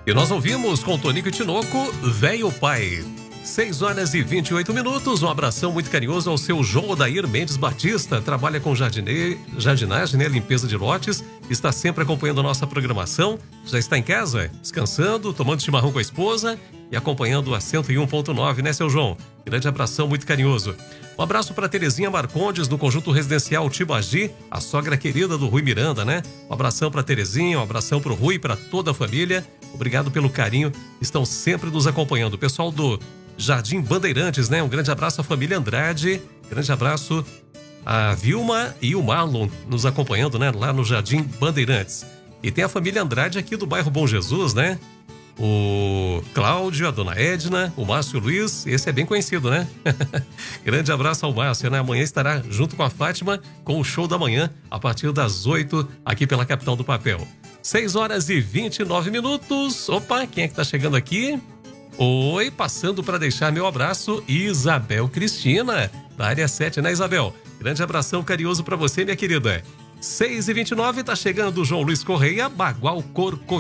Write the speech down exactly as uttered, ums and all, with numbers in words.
E nós ouvimos com Tonico e Tinoco, Velho Pai. seis horas e vinte e oito minutos, um abração muito carinhoso ao seu João Odair Mendes Batista, trabalha com jardine... jardinagem, né? Limpeza de lotes, está sempre acompanhando a nossa programação, já está em casa, descansando, tomando chimarrão com a esposa e acompanhando a cento e um ponto nove, né, seu João? Grande abração muito carinhoso. Um abraço para Terezinha Marcondes, no Conjunto Residencial Tibagi, a sogra querida do Rui Miranda, né? Um abração para Terezinha, um abração para o Rui, para toda a família. Obrigado pelo carinho, estão sempre nos acompanhando. O pessoal do Jardim Bandeirantes, né? Um grande abraço à família Andrade, grande abraço a Vilma e o Marlon nos acompanhando, né? Lá no Jardim Bandeirantes. E tem a família Andrade aqui do bairro Bom Jesus, né? O Cláudio, a dona Edna, o Márcio Luiz, esse é bem conhecido, né? Grande abraço ao Márcio, né? Amanhã estará junto com a Fátima com o show da manhã, a partir das oito, aqui pela Capital do Papel. seis horas e vinte e nove minutos. Opa, quem é que tá chegando aqui? Oi, passando para deixar meu abraço, Isabel Cristina, da área sete, né, Isabel? Grande abração carinhoso para você, minha querida. seis e vinte e nove, tá chegando o João Luiz Correia, Bagual Corcovado.